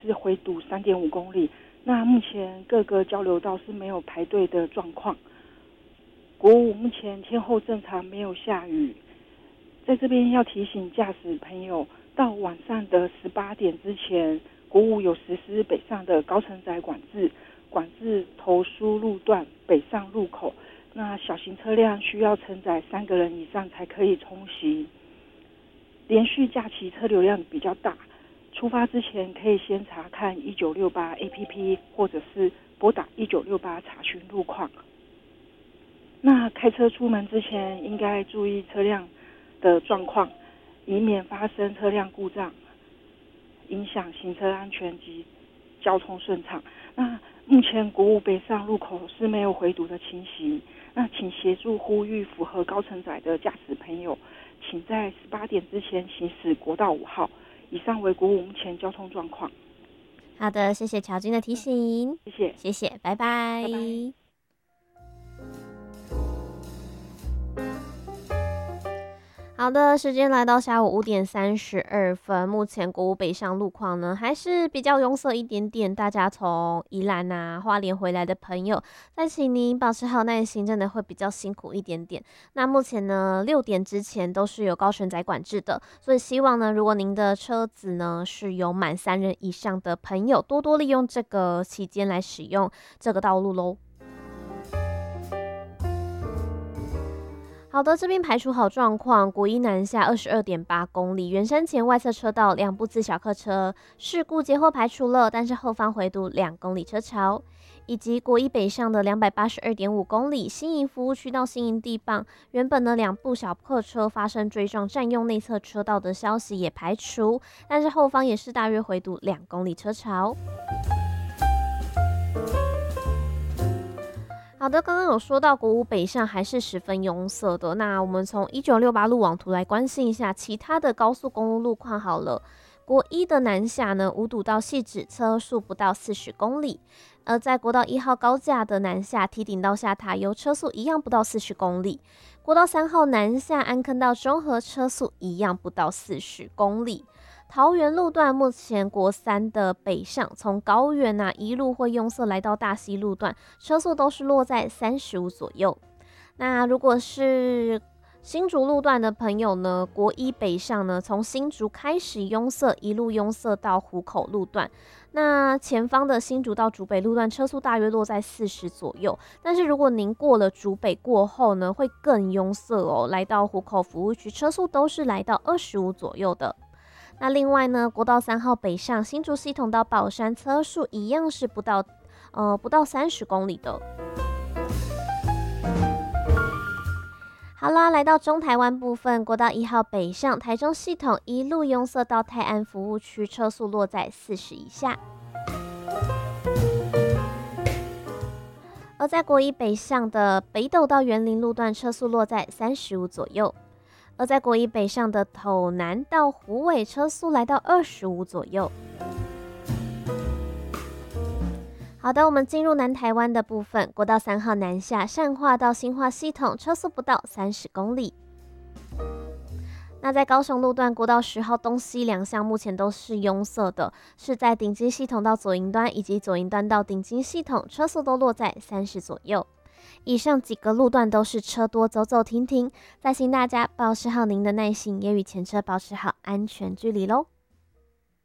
是回堵3.5公里。那目前各个交流道是没有排队的状况。国五目前天候正常，没有下雨。在这边要提醒驾驶朋友，到晚上的18点之前，国五有实施北上的高承载管制头输路段北上入口。那小型车辆需要承载3个人以上才可以通行。连续假期车流量比较大，出发之前可以先查看1968 APP， 或者是拨打1968查询路况。那开车出门之前应该注意车辆的状况，以免发生车辆故障，影响行车安全及交通顺畅。那目前国五北上路口是没有回堵的情形，那请协助呼吁符合高承载的驾驶朋友，请在18点之前行驶国道5号。以上为国五目前交通状况。 好的，谢谢乔军的提醒，谢谢，拜拜。 拜拜。 好的，时间来到下午5点32分，目前国五北上路况呢还是比较拥塞一点点，大家从宜兰啊、花莲回来的朋友，再请您保持好耐心，真的会比较辛苦一点点。那目前呢6点之前都是有高承载管制的，所以希望呢，如果您的车子呢是有满3人以上的朋友，多多利用这个期间来使用这个道路咯。好的，这边排除好状况，国一南下22.8公里，圆山前外侧车道2部自小客车事故截获排除了，但是后方回堵2公里车潮，以及国一北上的282.5公里，新营服务区到新营地磅，原本的2部小客车发生追撞占用内侧车道的消息也排除，但是后方也是大约回堵2公里车潮。好的，刚刚有说到国五北上还是十分拥塞的，那我们从1968路网图来关心一下其他的高速公路路况好了。国一的南下呢，五堵到汐止车速不到40公里，而在国道1号高架的南下堤顶到下塔油车速一样不到40公里，国道3号南下安坑到中和车速一样不到40公里。桃园路段目前国3的北上，从高原一路会拥塞来到大溪路段，车速都是落在35左右。那如果是新竹路段的朋友呢，国一北上呢，从新竹开始拥塞，一路拥塞到湖口路段。那前方的新竹到竹北路段车速大约落在40左右，但是如果您过了竹北过后呢，会更拥塞哦，来到湖口服务区车速都是来到25左右的。那另外呢，国道3号北上新竹系统到宝山车速一样是不到30公里的。好啦，来到中台湾部分，国道1号北上台中系统一路拥塞到泰安服务区，车速落在40以下。而在国一北上的北斗到园林路段，车速落在35左右。而在国一北上的斗南到虎尾，车速来到25左右。好的，我们进入南台湾的部分，国道3号南下善化到新化系统，车速不到30公里。那在高雄路段，国道10号东西两向目前都是拥塞的，是在顶金系统到左营端以及左营端到顶金系统，车速都落在30左右。以上几个路段都是车多，走走停停，再请大家保持好您的耐心，也与前车保持好安全距离咯。